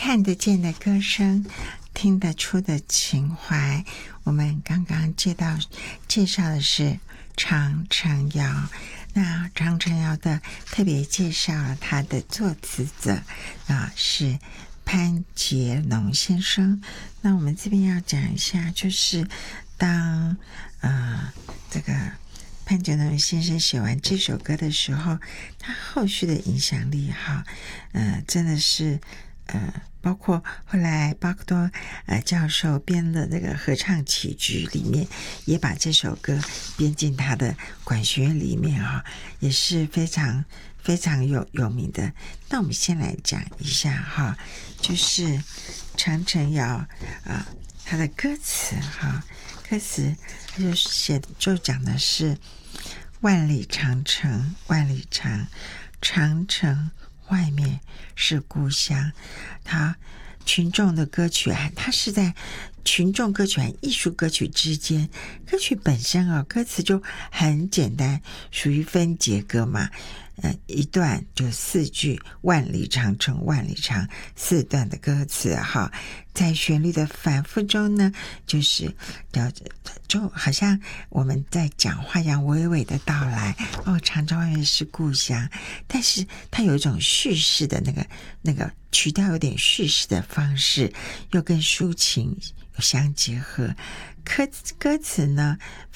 看得见的歌声，听得出的情怀。我们刚刚介绍的是长城谣，那长城谣的特别介绍了他的作词者是潘杰农先生。那我们这边要讲一下，就是当这个潘杰农先生写完这首歌的时候，他后续的影响力真的是包括后来巴克多教授编了那个合唱曲集里面，也把这首歌编进他的管弦乐里面也是非常非常有名的。那我们先来讲一下就是长城谣它的歌词歌词它就讲的是万里长城万里长，长城外面是故乡。他群众的歌曲它是在群众歌曲和艺术歌曲之间，歌曲本身歌词就很简单，属于分节歌嘛，一段就4句，万里长城万里长，4段的歌词在旋律的反复中呢，就好像我们在讲话一样，娓娓的道来长城外面是故乡，但是它有一种叙事的那个曲调，有点叙事的方式，又跟抒情相结合。歌词呢